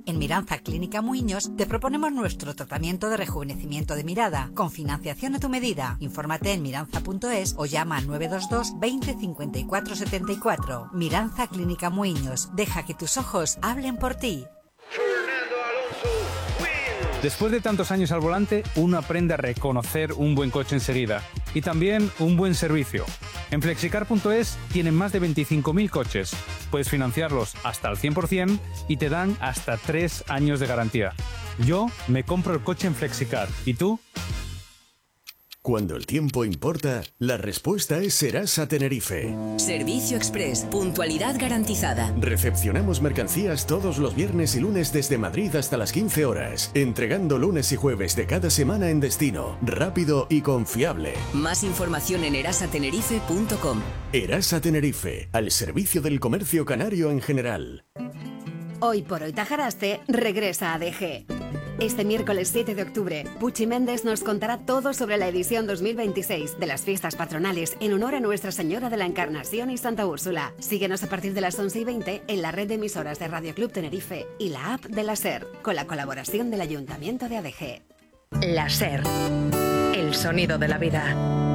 En Miranza Clínica Muiños te proponemos nuestro tratamiento de rejuvenecimiento de mirada, con financiación a tu medida. Infórmate en miranza.es o llama al 922 20 54 74. Miranza Clínica Muiños. Deja que tus ojos hablen por ti. Después de tantos años al volante, uno aprende a reconocer un buen coche enseguida y también un buen servicio. En Flexicar.es tienen más de 25.000 coches. Puedes financiarlos hasta el 100% y te dan hasta 3 años de garantía. Yo me compro el coche en Flexicar. ¿Y tú? Cuando el tiempo importa, la respuesta es Serasa Tenerife. Servicio Express, puntualidad garantizada. Recepcionamos mercancías todos los viernes y lunes desde Madrid hasta las 15 horas, entregando lunes y jueves de cada semana en destino, rápido y confiable. Más información en erasatenerife.com. Erasa Tenerife, al servicio del comercio canario en general. Hoy por hoy Tajaraste regresa a DG. Este miércoles 7 de octubre, Puchi Méndez nos contará todo sobre la edición 2026 de las fiestas patronales en honor a Nuestra Señora de la Encarnación y Santa Úrsula. Síguenos a partir de las 11:20 en la red de emisoras de Radio Club Tenerife y la app de la SER, con la colaboración del Ayuntamiento de ADG. La SER, el sonido de la vida.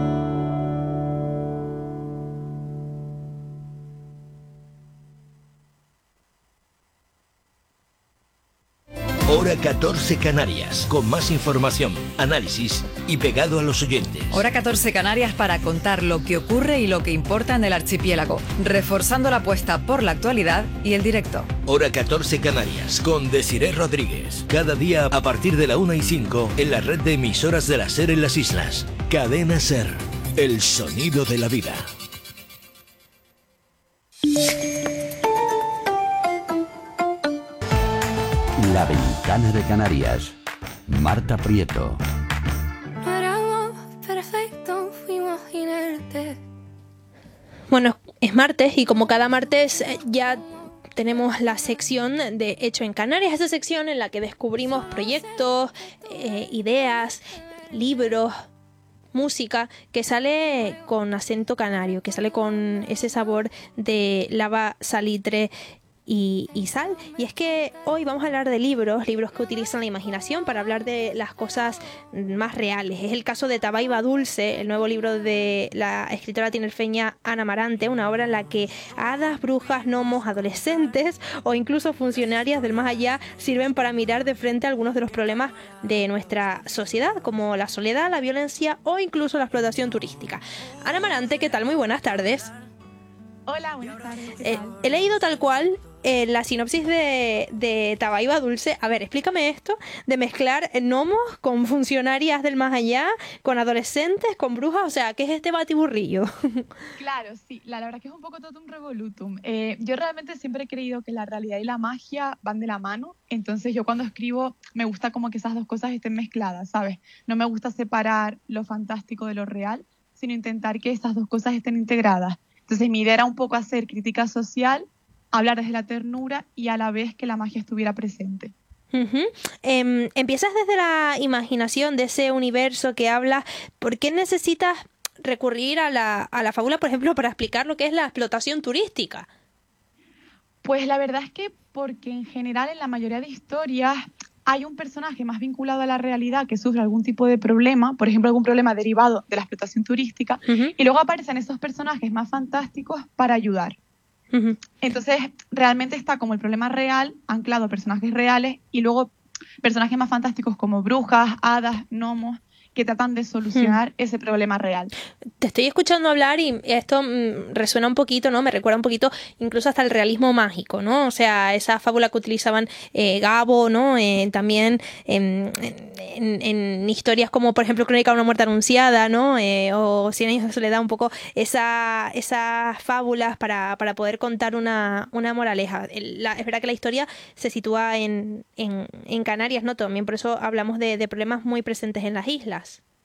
Hora 14 Canarias, con más información, análisis y pegado a los oyentes. Hora 14 Canarias para contar lo que ocurre y lo que importa en el archipiélago, reforzando la apuesta por la actualidad y el directo. Hora 14 Canarias, con Desiré Rodríguez. Cada día a partir de la 1:05 en la red de emisoras de la SER en las islas. Cadena SER, el sonido de la vida. La Ventana de Canarias. Marta Prieto. Perfecto, fuimos inertes. Bueno, es martes y como cada martes ya tenemos la sección de Hecho en Canarias, esa sección en la que descubrimos proyectos, ideas, libros, música que sale con acento canario, que sale con ese sabor de lava, salitre y sal. Y es que hoy vamos a hablar de libros que utilizan la imaginación para hablar de las cosas más reales. Es el caso de Tabaiba Dulce, el nuevo libro de la escritora tinerfeña Ana Marante, una obra en la que hadas, brujas, gnomos, adolescentes o incluso funcionarias del más allá sirven para mirar de frente algunos de los problemas de nuestra sociedad, como la soledad, la violencia o incluso la explotación turística. Ana Marante, ¿qué tal? Muy buenas tardes. Hola, buenas tardes. He leído tal cual la sinopsis de Tabaiba Dulce. A ver, explícame esto de mezclar gnomos con funcionarias del más allá, con adolescentes, con brujas. O sea, ¿qué es este batiburrillo? Claro, sí, la verdad que es un poco totum revolutum. Yo realmente siempre he creído que la realidad y la magia van de la mano. Entonces yo cuando escribo me gusta como que esas dos cosas estén mezcladas, ¿sabes? No me gusta separar lo fantástico de lo real, sino intentar que esas dos cosas estén integradas. Entonces mi idea era un poco hacer crítica social, hablar desde la ternura y a la vez que la magia estuviera presente. Empiezas desde la imaginación de ese universo que hablas. ¿Por qué necesitas recurrir a la fábula, por ejemplo, para explicar lo que es la explotación turística? Pues la verdad es que porque en general en la mayoría de historias hay un personaje más vinculado a la realidad que sufre algún tipo de problema, por ejemplo, algún problema derivado de la explotación turística, y luego aparecen esos personajes más fantásticos para ayudar. Entonces, realmente está como el problema real, anclado a personajes reales, y luego personajes más fantásticos como brujas, hadas, gnomos, que tratan de solucionar ese problema real. Te estoy escuchando hablar y esto resuena un poquito, ¿no? Me recuerda un poquito incluso hasta el realismo mágico, ¿no? O sea, esa fábula que utilizaban Gabo, ¿no? También en historias como, por ejemplo, Crónica de una muerte anunciada, ¿no? O Cien años de soledad, un poco esas fábulas para poder contar una moraleja. Es verdad que la historia se sitúa en Canarias, ¿no? También por eso hablamos de problemas muy presentes en las islas.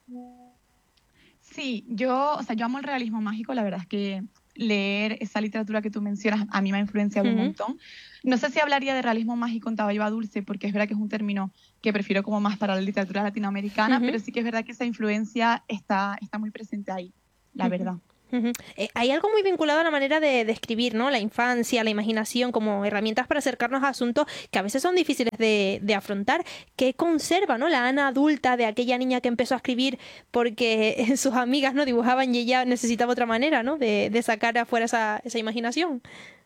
Sí, yo amo el realismo mágico. La verdad es que leer esa literatura que tú mencionas a mí me ha influenciado un montón. No sé si hablaría de realismo mágico en Tabaiba Dulce, porque es verdad que es un término que prefiero como más para la literatura latinoamericana, pero sí que es verdad que esa influencia está muy presente ahí, la verdad. Hay algo muy vinculado a la manera de escribir, ¿no? La infancia, la imaginación, como herramientas para acercarnos a asuntos que a veces son difíciles de afrontar. ¿Qué conserva, ¿no? La Ana adulta de aquella niña que empezó a escribir porque sus amigas no dibujaban y ella necesitaba otra manera, ¿no? De sacar afuera esa imaginación.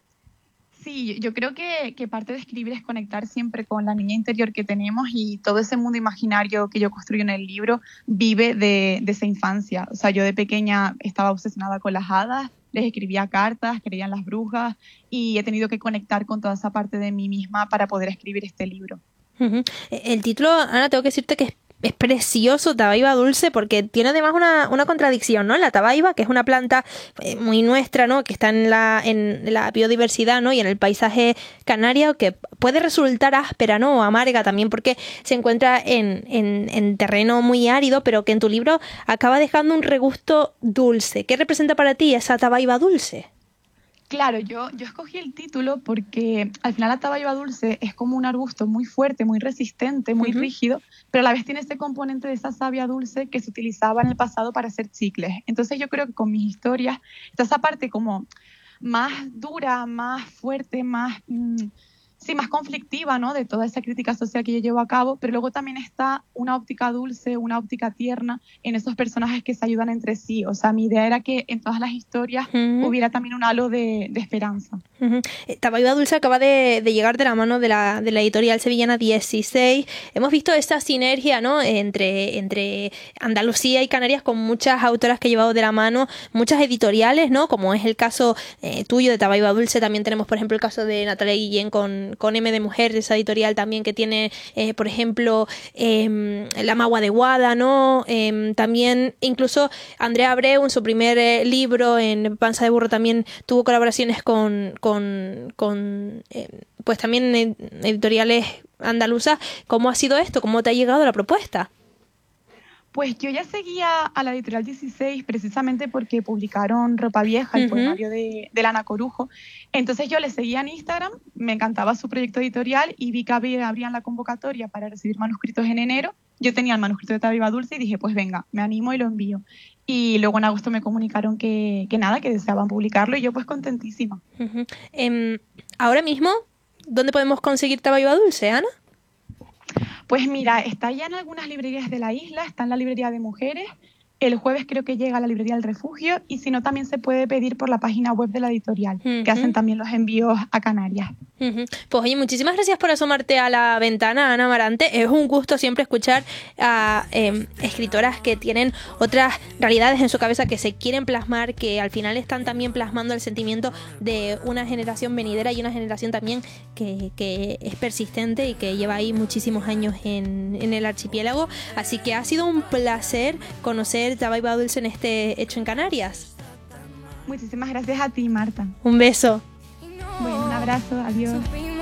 Sí, yo creo que parte de escribir es conectar siempre con la niña interior que tenemos, y todo ese mundo imaginario que yo construyo en el libro vive de esa infancia. O sea, yo de pequeña estaba obsesionada con las hadas, les escribía cartas, creía en las brujas, y he tenido que conectar con toda esa parte de mí misma para poder escribir este libro. El título, Ana, tengo que decirte que es precioso, Tabaiba dulce, porque tiene además una contradicción, ¿no? La tabaiba, que es una planta muy nuestra, ¿no? Que está en la biodiversidad, ¿no? Y en el paisaje canario, que puede resultar áspera, ¿no? O amarga también, porque se encuentra en terreno muy árido, pero que en tu libro acaba dejando un regusto dulce. ¿Qué representa para ti esa tabaiba dulce? Claro, yo escogí el título porque al final la tabaiba dulce es como un arbusto muy fuerte, muy resistente, muy rígido, pero a la vez tiene este componente de esa savia dulce que se utilizaba en el pasado para hacer chicles. Entonces yo creo que con mis historias está esa parte como más dura, más fuerte, más conflictiva, ¿no? De toda esa crítica social que yo llevo a cabo, pero luego también está una óptica dulce, una óptica tierna en esos personajes que se ayudan entre sí. O sea, mi idea era que en todas las historias hubiera también un halo de esperanza. Tabaiba dulce acaba de llegar de la mano de la editorial sevillana 16. Hemos visto esta sinergia, ¿no? entre Andalucía y Canarias, con muchas autoras que he llevado de la mano, muchas editoriales, ¿no? Como es el caso tuyo de Tabaiba dulce. También tenemos, por ejemplo, el caso de Natalia Guillén con M de Mujer, esa editorial también que tiene, por ejemplo, La Magua de Guada, ¿no? También incluso Andrea Abreu en su primer libro, en Panza de Burro, también tuvo colaboraciones con pues también editoriales andaluzas. ¿Cómo ha sido esto? ¿Cómo te ha llegado la propuesta? Pues yo ya seguía a la editorial 16 precisamente porque publicaron Ropa Vieja, el poemario de Ana Corujo. Entonces yo le seguía en Instagram, me encantaba su proyecto editorial y vi que abrían la convocatoria para recibir manuscritos en enero. Yo tenía el manuscrito de Tabaiba dulce y dije, pues venga, me animo y lo envío. Y luego en agosto me comunicaron que deseaban publicarlo, y yo pues contentísima. Ahora mismo, ¿dónde podemos conseguir Tabaiba dulce, Ana? Pues mira, está ya en algunas librerías de la isla, está en la librería de mujeres, el jueves creo que llega a la librería del Refugio, y si no también se puede pedir por la página web de la editorial, que hacen también los envíos a Canarias. Pues oye, muchísimas gracias por asomarte a la ventana, Ana Amarante. Es un gusto siempre escuchar a escritoras que tienen otras realidades en su cabeza, que se quieren plasmar, que al final están también plasmando el sentimiento de una generación venidera y una generación también que es persistente y que lleva ahí muchísimos años en el archipiélago. Así que ha sido un placer conocer Tabaiba dulce en este Hecho en Canarias. Muchísimas gracias a ti, Marta. Un beso. Bueno, un abrazo, adiós.